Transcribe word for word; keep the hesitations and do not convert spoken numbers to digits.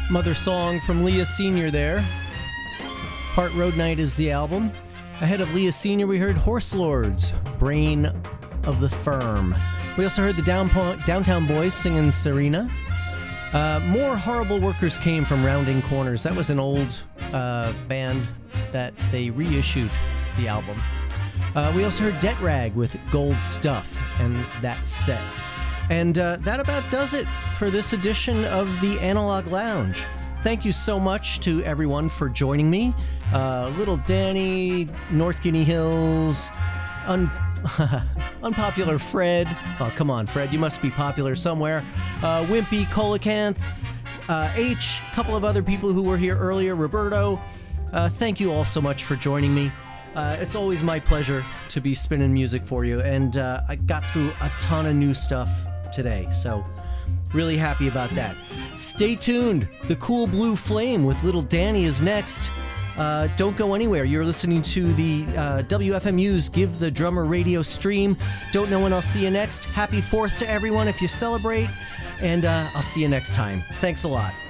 Mother Song from Leah Senior there. Part Road Night is the album. Ahead of Leah Senior, we heard Horse Lords, Brain of the Firm. We also heard the Downpo- Downtown Boys singing Serena. Uh, more Horrible Workers came from Rounding Corners. That was an old uh, band that they reissued the album. Uh, we also heard Debt Rag with Gold Stuff, and That's Set. And uh, that about does it for this edition of the Analog Lounge. Thank you so much to everyone for joining me. Uh, Little Danny, North Guinea Hills, un- Unpopular Fred. Oh, come on, Fred, you must be popular somewhere. Uh, Wimpy, Colacanth, uh, H, a couple of other people who were here earlier, Roberto. Uh, thank you all so much for joining me. Uh, it's always my pleasure to be spinning music for you, and uh, I got through a ton of new stuff today, so really happy about that. Stay tuned. The Cool Blue Flame with Little Danny is next. Uh, don't go anywhere. You're listening to the uh, W F M U's Give the Drummer radio stream. Don't know when I'll see you next. Happy fourth to everyone if you celebrate, and uh, I'll see you next time. Thanks a lot.